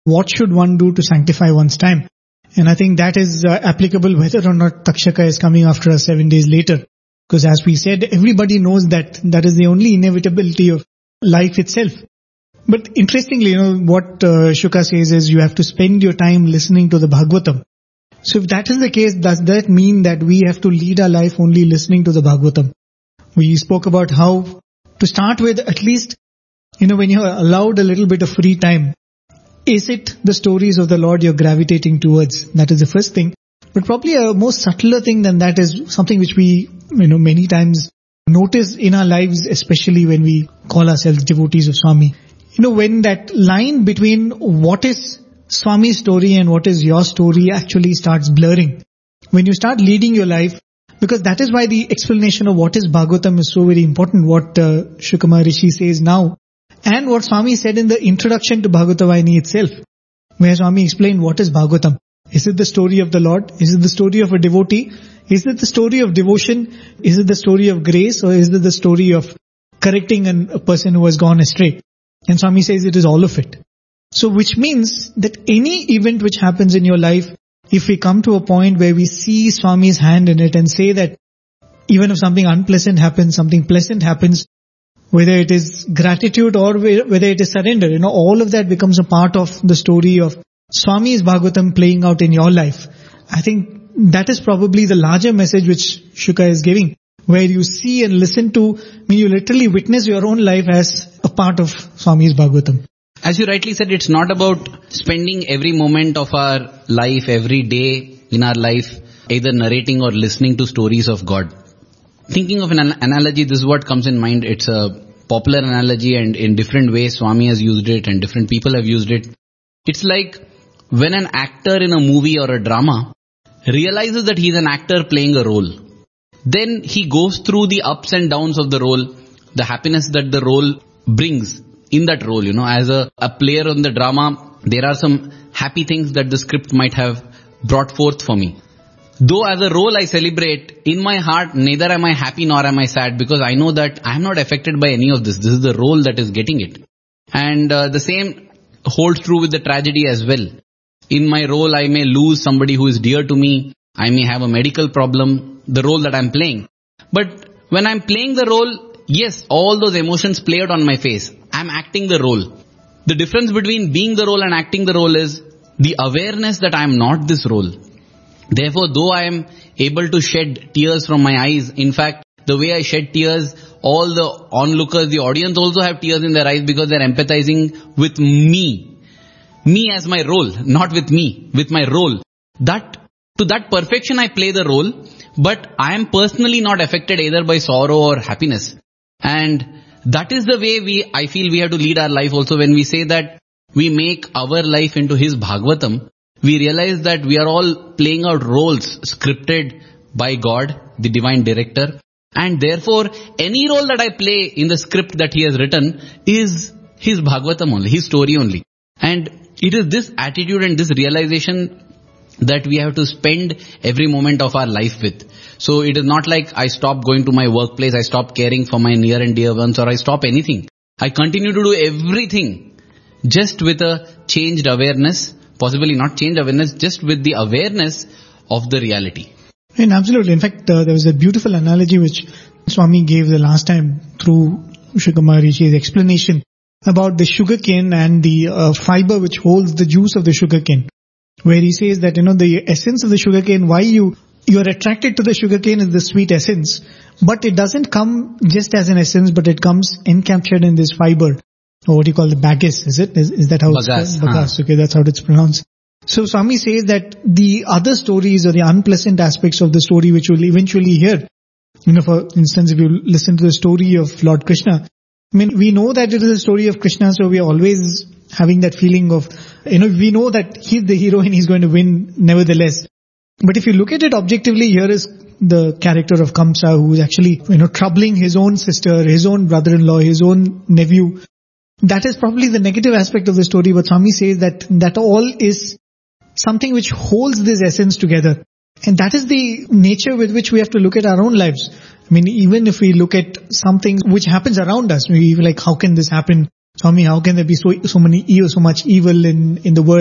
what should one do to sanctify one's time. And I think that is applicable whether or not Takshaka is coming after us 7 days later. Because as we said, everybody knows that that is the only inevitability of life itself. But interestingly, what Shuka says is you have to spend your time listening to the Bhagavatam. So if that is the case, does that mean that we have to lead our life only listening to the Bhagavatam? We spoke about how to start with, at least, when you're allowed a little bit of free time, is it the stories of the Lord you're gravitating towards? That is the first thing. But probably a more subtler thing than that is something which we, many times notice in our lives, especially when we call ourselves devotees of Swami. When that line between what is Swami's story and what is your story actually starts blurring. When you start leading your life, because that is why the explanation of what is Bhagavatam is so very important, what Shuka Maharishi says now, and what Swami said in the introduction to Bhagavatavayani itself, where Swami explained what is Bhagavatam. Is it the story of the Lord? Is it the story of a devotee? Is it the story of devotion? Is it the story of grace? Or is it the story of correcting a person who has gone astray? And Swami says it is all of it. So which means that any event which happens in your life, if we come to a point where we see Swami's hand in it and say that even if something unpleasant happens, something pleasant happens, whether it is gratitude or whether it is surrender, all of that becomes a part of the story of Swami's Bhagavatam playing out in your life. I think that is probably the larger message which Shuka is giving, where you see and listen to, you literally witness your own life as a part of Swami's Bhagavatam. As you rightly said, it's not about spending every moment of our life, every day in our life, either narrating or listening to stories of God. Thinking of an analogy, this is what comes in mind. It's a popular analogy, and in different ways Swami has used it and different people have used it. It's like when an actor in a movie or a drama realizes that he's an actor playing a role. Then he goes through the ups and downs of the role, the happiness that the role brings in that role. As a player in the drama, there are some happy things that the script might have brought forth for me. Though as a role I celebrate, in my heart neither am I happy nor am I sad, because I know that I am not affected by any of this. This is the role that is getting it. And the same holds true with the tragedy as well. In my role I may lose somebody who is dear to me. I may have a medical problem, the role that I'm playing. But when I'm playing the role, yes, all those emotions play out on my face. I'm acting the role. The difference between being the role and acting the role is the awareness that I am not this role. Therefore, though I am able to shed tears from my eyes, in fact, the way I shed tears, all the onlookers, the audience also have tears in their eyes because they're empathizing with me. Me as my role, not with me, with my role. To that perfection I play the role, but I am personally not affected either by sorrow or happiness. And that is the way I feel we have to lead our life also. When we say that we make our life into his Bhagavatam, we realize that we are all playing out roles scripted by God, the divine director. And therefore, any role that I play in the script that he has written is his Bhagavatam only, his story only. And it is this attitude and this realization that we have to spend every moment of our life with. So it is not like I stop going to my workplace, I stop caring for my near and dear ones, or I stop anything. I continue to do everything just with a changed awareness, possibly not changed awareness, just with the awareness of the reality. And absolutely. In fact, there was a beautiful analogy which Swami gave the last time through Shuka Maharishi's explanation about the sugarcane and the fiber which holds the juice of the sugarcane. Where he says that, the essence of the sugarcane, why you are attracted to the sugarcane is the sweet essence. But it doesn't come just as an essence, but it comes encaptured in this fiber. Or what you call the bagasse, is it? Is that how bagasse, it's called? Bagasse, okay, that's how it's pronounced. So Swami says that the other stories or the unpleasant aspects of the story which we'll eventually hear, for instance, if you listen to the story of Lord Krishna, we know that it is a story of Krishna, so we are always having that feeling of, we know that he's the hero and he's going to win nevertheless. But if you look at it objectively, here is the character of Kamsa, who is actually, troubling his own sister, his own brother-in-law, his own nephew. That is probably the negative aspect of the story, but Swami says that all is something which holds this essence together. And that is the nature with which we have to look at our own lives. Even if we look at something which happens around us, we like, how can this happen? Swami, how can there be so much evil in the world?